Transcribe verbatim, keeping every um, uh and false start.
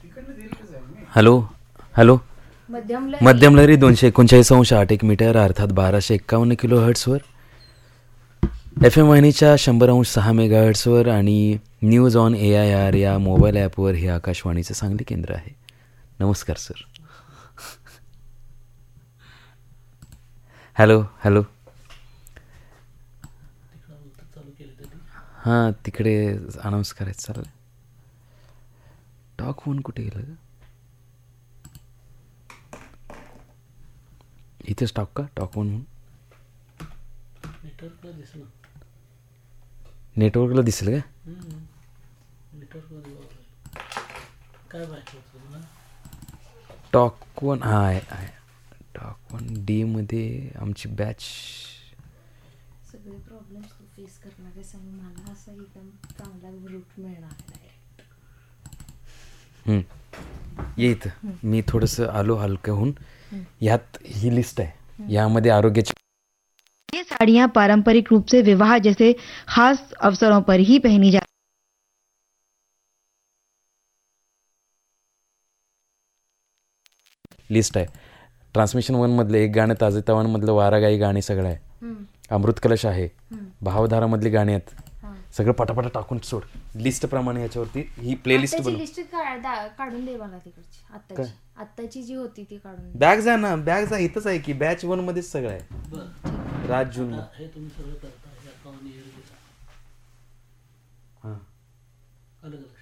Hello hello मध्यम लहरी दोनशे एकोणचाळीस अंश आठ एक मीटर अर्थात बाराशे एक्कावन्न किलो हर्ट्सवर, एफ एम वाहिनीच्या शंभर अंश सहा मेगा हर्ट्सवर आणि news on A I R या मोबाईल ॲपवर हे आकाशवाणीचं सांगली केंद्र आहे. नमस्कार सर. हॅलो हॅलो हां तिकडे अनाऊन्स करायचं चाललं. टॉक फोन कुठे गेलं? इथेच टॉक का टॉक फोन म्हणून नेटवर्कला दिसेल का? टॉक वन हा आहे आहे टॉक वन डी मध्ये आमची बॅच सगळे प्रॉब्लेम्स फेस करणार आहेस आणि मला असा एकदम चांगला रूट मिळणार आहे. ये इथं मी थोडंसं आलो हलकं होऊन. यात ही लिस्ट आहे, यामध्ये आरोग्याची ये साड़ियाँ पारंपरिक रूप से विवाह जैसे खास अवसरों पर ही पहनी जा लिस्ट आहे. ट्रान्समिशन वन मधले एक गाणं ताजेतवान मधलं वारागाई गाणी सगळं आहे. अमृत कलश आहे, भावधारा मधली गाणी आहेत. सगळं पटापटा टाकून सोड लिस्ट प्रमाणे. याच्यावरती ही प्लेलिस्ट बनव. लिस्ट काढून दे मला तिकडची आत्ताची आत्ताची जी होती ती काढून. बॅग जा ना, बॅग जा. इथंच आहे की बॅच वन मध्येच सगळं आहे. राज जून हां